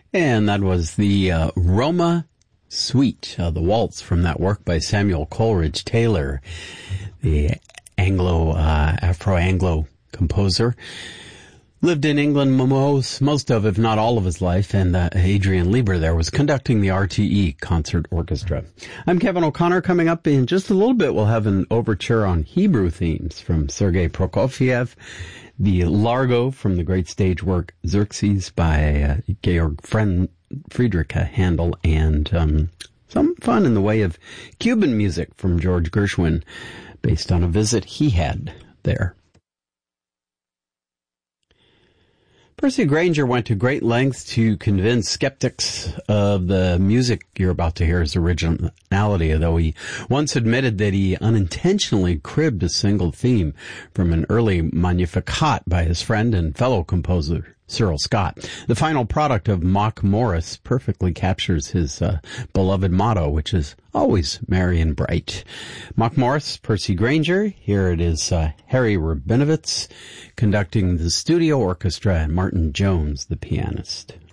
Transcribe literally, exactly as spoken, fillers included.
And that was the uh, Roma Suite, uh, the waltz from that work by Samuel Coleridge Taylor, the Anglo, uh, Afro-Anglo composer. Lived in England most, most of, if not all of his life, and uh, Adrian Lieber there was conducting the R T E Concert Orchestra. I'm Kevin O'Connor. Coming up in just a little bit, we'll have an overture on Hebrew themes from Sergei Prokofiev, the Largo from the great stage work Xerxes by uh, Georg Fren- Friedrich Handel, and um, some fun in the way of Cuban music from George Gershwin, based on a visit he had there. Percy Grainger went to great lengths to convince skeptics of the music you're about to hear his originality, though he once admitted that he unintentionally cribbed a single theme from an early Magnificat by his friend and fellow composer Cyril Scott. The final product of Mock Morris perfectly captures his uh, beloved motto, which is always merry and bright. Mock Morris, Percy Grainger. Here it is uh, Harry Rabinowitz conducting the studio orchestra and Martin Jones, the pianist.